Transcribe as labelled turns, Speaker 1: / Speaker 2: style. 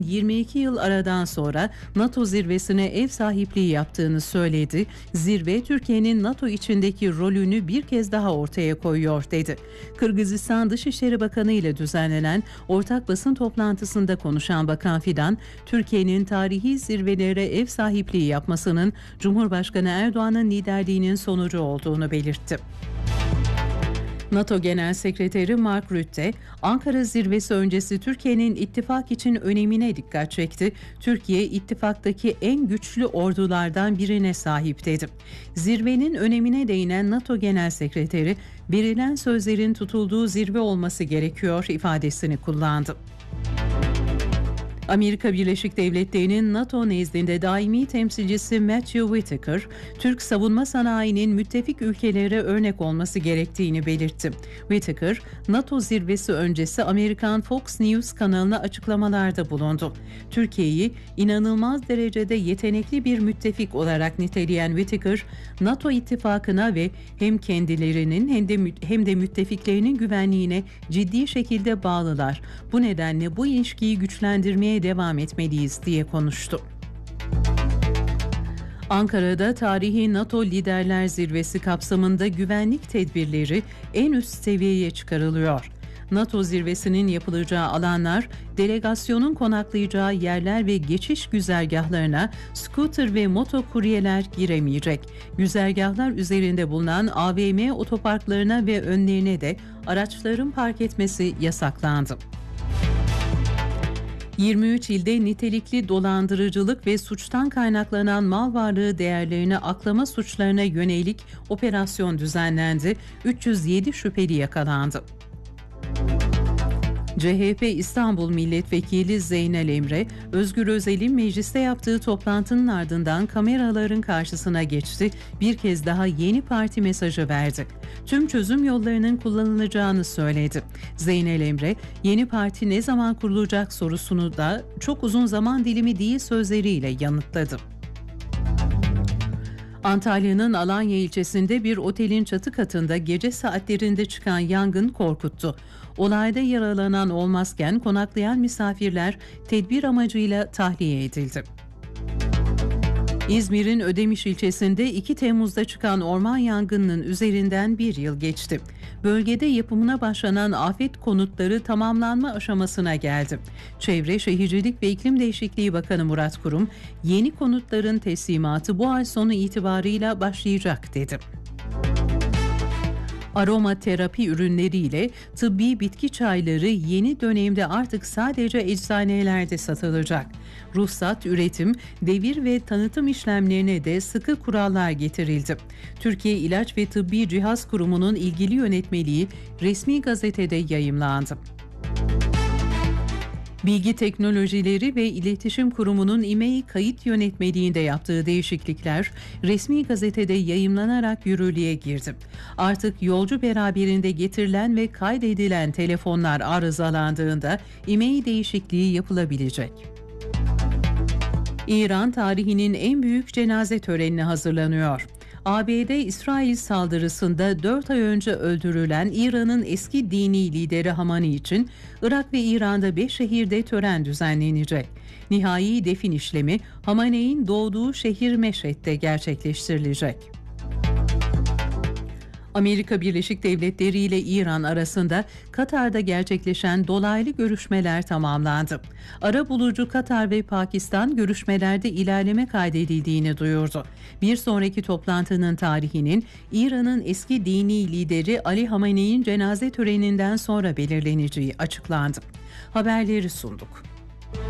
Speaker 1: 22 yıl aradan sonra NATO zirvesine ev sahipliği yaptığını söyledi. Zirve, Türkiye'nin NATO içindeki rolünü bir kez daha ortaya koyuyor dedi. Kırgızistan Dışişleri Bakanı ile düzenlenen ortak basın toplantısında konuşan Bakan Fidan, Türkiye'nin tarihi zirvelere ev sahipliği yapmasının Cumhurbaşkanı Erdoğan'ın liderliğinin sonucu olduğunu belirtti. NATO Genel Sekreteri Mark Rutte, Ankara zirvesi öncesi Türkiye'nin ittifak için önemine dikkat çekti. Türkiye, ittifaktaki en güçlü ordulardan birine sahip dedi. Zirvenin önemine değinen NATO Genel Sekreteri, verilen sözlerin tutulduğu zirve olması gerekiyor ifadesini kullandı. Amerika Birleşik Devletleri'nin NATO nezdinde daimi temsilcisi Matthew Whitaker, Türk savunma sanayinin müttefik ülkelere örnek olması gerektiğini belirtti. Whitaker, NATO zirvesi öncesi Amerikan Fox News kanalına açıklamalarda bulundu. Türkiye'yi inanılmaz derecede yetenekli bir müttefik olarak niteleyen Whitaker, NATO ittifakına ve hem kendilerinin hem de müttefiklerinin güvenliğine ciddi şekilde bağlılar. Bu nedenle bu ilişkiyi güçlendirmeye devam etmeliyiz diye konuştu. Ankara'da tarihi NATO Liderler Zirvesi kapsamında güvenlik tedbirleri en üst seviyeye çıkarılıyor. NATO zirvesinin yapılacağı alanlar, delegasyonun konaklayacağı yerler ve geçiş güzergahlarına scooter ve motokuryeler giremeyecek. Güzergahlar üzerinde bulunan AVM otoparklarına ve önlerine de araçların park etmesi yasaklandı. 23 ilde nitelikli dolandırıcılık ve suçtan kaynaklanan mal varlığı değerlerini aklama suçlarına yönelik operasyon düzenlendi. 307 şüpheli yakalandı. CHP İstanbul Milletvekili Zeynel Emre, Özgür Özel'in mecliste yaptığı toplantının ardından kameraların karşısına geçti. Bir kez daha yeni parti mesajı verdi. Tüm çözüm yollarının kullanılacağını söyledi. Zeynel Emre, yeni parti ne zaman kurulacak sorusunu da çok uzun zaman dilimi değil sözleriyle yanıtladı. Antalya'nın Alanya ilçesinde bir otelin çatı katında gece saatlerinde çıkan yangın korkuttu. Olayda yaralanan olmazken konaklayan misafirler tedbir amacıyla tahliye edildi. İzmir'in Ödemiş ilçesinde 2 Temmuz'da çıkan orman yangınının üzerinden bir yıl geçti. Bölgede yapımına başlanan afet konutları tamamlanma aşamasına geldi. Çevre, Şehircilik ve İklim Değişikliği Bakanı Murat Kurum, yeni konutların teslimatı bu ay sonu itibarıyla başlayacak dedi. Aroma terapi ürünleriyle tıbbi bitki çayları yeni dönemde artık sadece eczanelerde satılacak. Ruhsat, üretim, devir ve tanıtım işlemlerine de sıkı kurallar getirildi. Türkiye İlaç ve Tıbbi Cihaz Kurumu'nun ilgili yönetmeliği resmi gazetede yayımlandı. Bilgi Teknolojileri ve İletişim Kurumu'nun İMEI kayıt yönetmeliğinde yaptığı değişiklikler resmi gazetede yayımlanarak yürürlüğe girdi. Artık yolcu beraberinde getirilen ve kaydedilen telefonlar arızalandığında İMEI değişikliği yapılabilecek. İran tarihinin en büyük cenaze törenine hazırlanıyor. ABD-İsrail saldırısında 4 ay önce öldürülen İran'ın eski dini lideri Hamani için Irak ve İran'da 5 şehirde tören düzenlenecek. Nihai defin işlemi Hamani'nin doğduğu şehir Meşhed'de gerçekleştirilecek. Amerika Birleşik Devletleri ile İran arasında Katar'da gerçekleşen dolaylı görüşmeler tamamlandı. Arabulucu Katar ve Pakistan görüşmelerde ilerleme kaydedildiğini duyurdu. Bir sonraki toplantının tarihinin İran'ın eski dini lideri Ali Hamenei'nin cenaze töreninden sonra belirleneceği açıklandı. Haberleri sunduk.